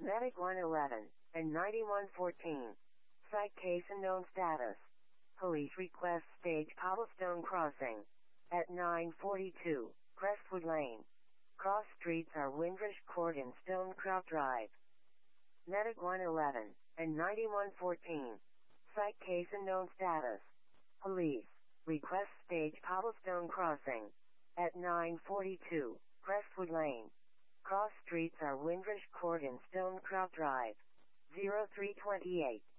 Medic 111 and 9114. Site case unknown status. Police request stage cobblestone crossing. At 942, Crestwood Lane. Cross streets are Windrush Court and Stonecroft Drive. Medic 111 and 9114. Site case unknown status. Police request stage cobblestone crossing. At 942, Crestwood Lane. Cross streets are Windrush Court and Stonecroft Drive. 0328.